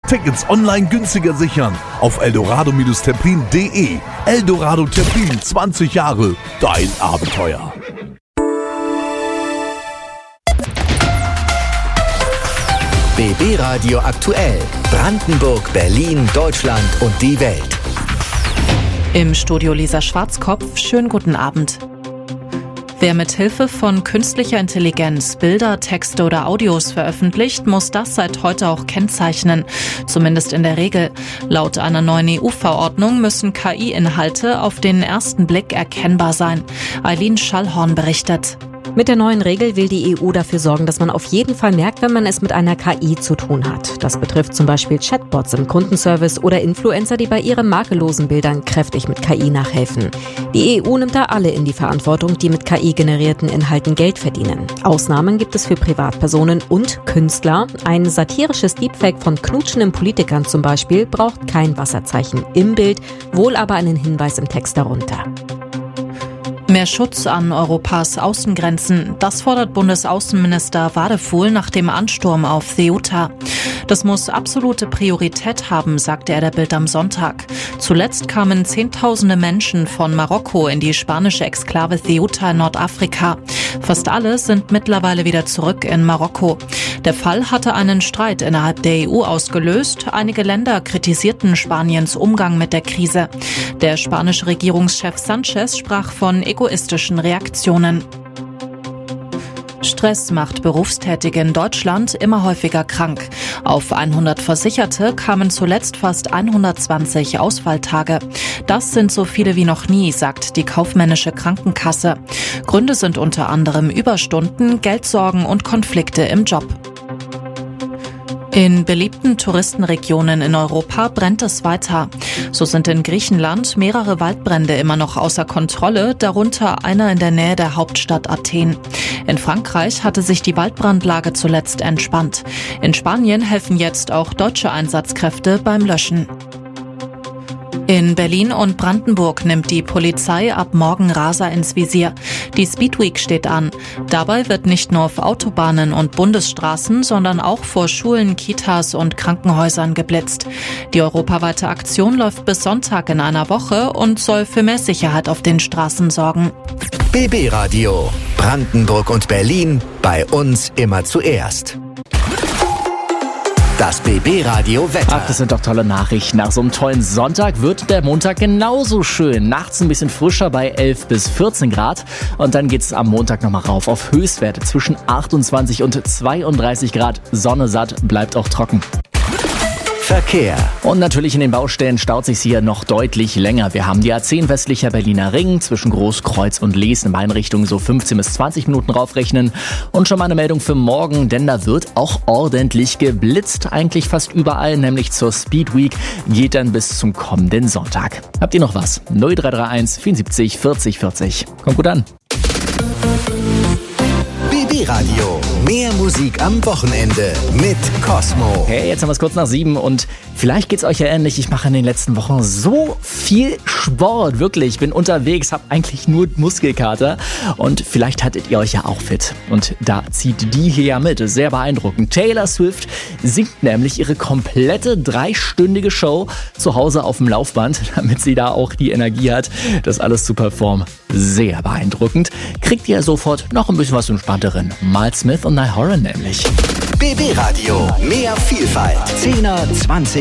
Tickets online günstiger sichern auf eldorado-terpin.de. Eldorado Terpin, 20 Jahre, dein Abenteuer. BB Radio aktuell. Brandenburg, Berlin, Deutschland und die Welt. Im Studio Lisa Schwarzkopf, schönen guten Abend. Wer mit Hilfe von künstlicher Intelligenz Bilder, Texte oder Audios veröffentlicht, muss das seit heute auch kennzeichnen. Zumindest in der Regel. Laut einer neuen EU-Verordnung müssen KI-Inhalte auf den ersten Blick erkennbar sein. Eileen Schallhorn berichtet. Mit der neuen Regel will die EU dafür sorgen, dass man auf jeden Fall merkt, wenn man es mit einer KI zu tun hat. Das betrifft zum Beispiel Chatbots im Kundenservice oder Influencer, die bei ihren makellosen Bildern kräftig mit KI nachhelfen. Die EU nimmt da alle in die Verantwortung, die mit KI-generierten Inhalten Geld verdienen. Ausnahmen gibt es für Privatpersonen und Künstler. Ein satirisches Deepfake von knutschenden Politikern zum Beispiel braucht kein Wasserzeichen im Bild, wohl aber einen Hinweis im Text darunter. Mehr Schutz an Europas Außengrenzen, das fordert Bundesaußenminister Wadefuhl nach dem Ansturm auf Ceuta. Das muss absolute Priorität haben, sagte er der Bild am Sonntag. Zuletzt kamen Zehntausende Menschen von Marokko in die spanische Exklave Ceuta in Nordafrika. Fast alle sind mittlerweile wieder zurück in Marokko. Der Fall hatte einen Streit innerhalb der EU ausgelöst. Einige Länder kritisierten Spaniens Umgang mit der Krise. Der spanische Regierungschef Sanchez sprach von egoistischen Reaktionen. Stress macht Berufstätige in Deutschland immer häufiger krank. Auf 100 Versicherte kamen zuletzt fast 120 Ausfalltage. Das sind so viele wie noch nie, sagt die kaufmännische Krankenkasse. Gründe sind unter anderem Überstunden, Geldsorgen und Konflikte im Job. In beliebten Touristenregionen in Europa brennt es weiter. So sind in Griechenland mehrere Waldbrände immer noch außer Kontrolle, darunter einer in der Nähe der Hauptstadt Athen. In Frankreich hatte sich die Waldbrandlage zuletzt entspannt. In Spanien helfen jetzt auch deutsche Einsatzkräfte beim Löschen. In Berlin und Brandenburg nimmt die Polizei ab morgen Raser ins Visier. Die Speedweek steht an. Dabei wird nicht nur auf Autobahnen und Bundesstraßen, sondern auch vor Schulen, Kitas und Krankenhäusern geblitzt. Die europaweite Aktion läuft bis Sonntag in einer Woche und soll für mehr Sicherheit auf den Straßen sorgen. BB Radio. Brandenburg und Berlin. Bei uns immer zuerst. Das BB Radio Wetter. Ach, das sind doch tolle Nachrichten. Nach so einem tollen Sonntag wird der Montag genauso schön. Nachts ein bisschen frischer bei 11 bis 14 Grad. Und dann geht's am Montag nochmal rauf auf Höchstwerte zwischen 28 und 32 Grad. Sonne satt, bleibt auch trocken. Verkehr. Und natürlich in den Baustellen staut sich's hier noch deutlich länger. Wir haben die A10 westlicher Berliner Ring zwischen Großkreuz und Lees in beiden Richtungen so 15 bis 20 Minuten raufrechnen. Und schon mal eine Meldung für morgen, denn da wird auch ordentlich geblitzt. Eigentlich fast überall, nämlich zur Speedweek. Geht dann bis zum kommenden Sonntag. Habt ihr noch was? 0331 74 40 40. Kommt gut an. BB Radio. Mehr Musik am Wochenende mit Cosmo. Hey, jetzt haben wir es kurz nach 7 und vielleicht geht's euch ja ähnlich. Ich mache in den letzten Wochen so viel Sport, wirklich. Ich bin unterwegs, habe eigentlich nur Muskelkater und vielleicht hattet ihr euch ja auch fit. Und da zieht die hier ja mit, sehr beeindruckend. Taylor Swift singt nämlich ihre komplette 3-stündige Show zu Hause auf dem Laufband, damit sie da auch die Energie hat, das alles zu performen. Sehr beeindruckend. Kriegt ihr sofort noch ein bisschen was entspannteren. Miles Smith und Niall Horan nämlich. BB Radio. Mehr Vielfalt. 10er, 20